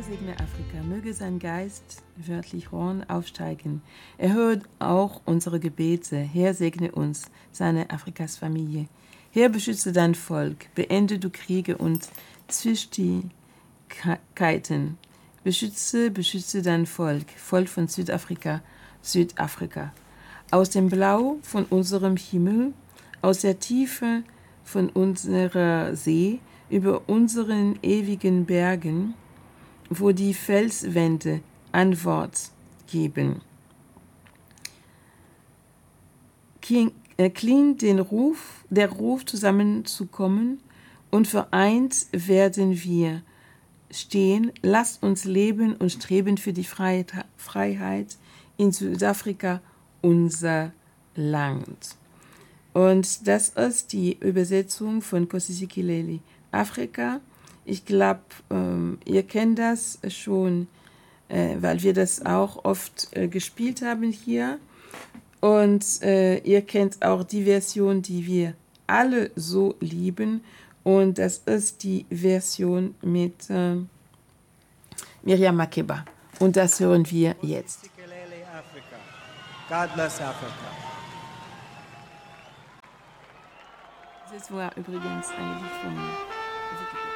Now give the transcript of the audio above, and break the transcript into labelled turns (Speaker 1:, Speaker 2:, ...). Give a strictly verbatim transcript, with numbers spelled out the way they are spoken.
Speaker 1: segne Afrika, möge sein Geist, wörtlich Horn, aufsteigen. Er hört auch unsere Gebete. Herr, segne uns, seine Afrikas Familie. Herr, beschütze dein Volk, beende du Kriege und Zwistigkeiten. Beschütze, beschütze dein Volk, Volk von Südafrika, Südafrika. Aus dem Blau von unserem Himmel, aus der Tiefe von unserer See, über unseren ewigen Bergen, wo die Felswände Antwort geben. Klingt den Ruf, der Ruf zusammenzukommen und vereint werden wir stehen. Lasst uns leben und streben für die Freiheit in Südafrika, unser Land. Und das ist die Übersetzung von Nkosi Sikelel' Afrika. Ich glaube, ähm, ihr kennt das schon, äh, weil wir das auch oft äh, gespielt haben hier. Und äh, ihr kennt auch die Version, die wir alle so lieben. Und das ist die Version mit äh, Miriam Makeba. Und das hören wir jetzt.
Speaker 2: God bless Africa.
Speaker 1: Das war übrigens ein Lied von